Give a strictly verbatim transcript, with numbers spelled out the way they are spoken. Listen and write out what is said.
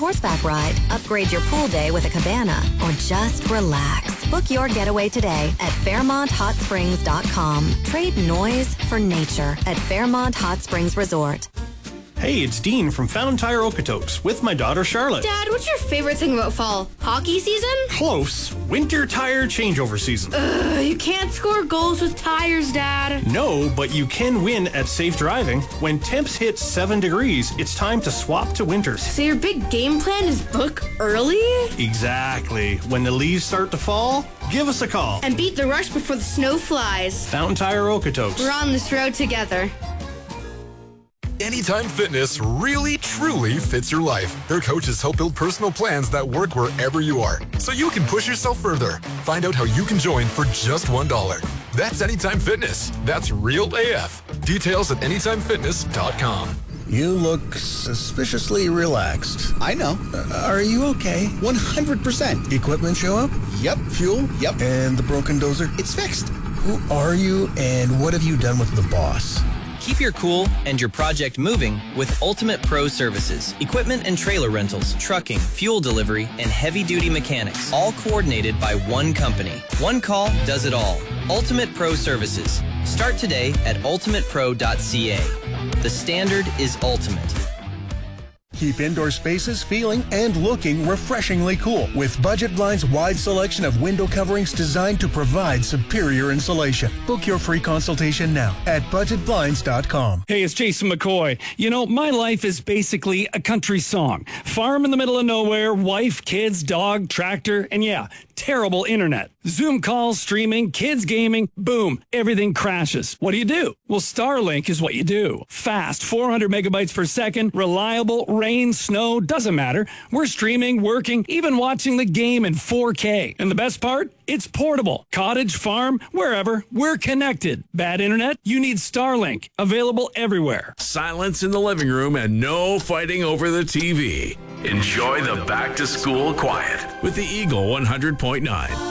horseback ride, upgrade your pool day with a cabana, or just relax. Book your getaway today at Fairmont Hot Springs dot com. Trade noise for nature at Fairmont Hot Springs Resort. Hey, it's Dean from Fountain Tire Okotoks with my daughter Charlotte. Dad, what's your favorite thing about fall? Hockey season? Close. Winter tire changeover season. Ugh, you can't score goals with tires, Dad. No, but you can win at Safe Driving. When temps hit seven degrees, it's time to swap to winters. So your big game plan is book early? Exactly. When the leaves start to fall, give us a call. And beat the rush before the snow flies. Fountain Tire Okotoks. We're on this road together. Anytime Fitness really, truly fits your life. Their coaches help build personal plans that work wherever you are, so you can push yourself further. Find out how you can join for just one dollar. That's Anytime Fitness. That's real A F. Details at anytime fitness dot com. You look suspiciously relaxed. I know. Uh, are you okay? one hundred percent. Equipment show up? Yep. Fuel? Yep. And the broken dozer? It's fixed. Who are you and what have you done with the boss? Keep your cool and your project moving with Ultimate Pro Services. Equipment and trailer rentals, trucking, fuel delivery, and heavy-duty mechanics, all coordinated by one company. One call does it all. Ultimate Pro Services. Start today at ultimate pro dot c a. The standard is ultimate. Keep indoor spaces feeling and looking refreshingly cool with Budget Blinds' wide selection of window coverings designed to provide superior insulation. Book your free consultation now at budget blinds dot com. Hey, it's Jason McCoy. You know, my life is basically a country song. Farm in the middle of nowhere, wife, kids, dog, tractor, and yeah, terrible internet. Zoom calls, streaming, kids gaming, boom, everything crashes. What do you do? Well, Starlink is what you do. Fast, four hundred megabytes per second, reliable, rain, snow, doesn't matter. We're streaming, working, even watching the game in four K. And the best part? It's portable. Cottage, farm, wherever, we're connected. Bad internet? You need Starlink. Available everywhere. Silence in the living room and no fighting over the T V. Enjoy the back to school quiet with the Eagle one hundred point nine.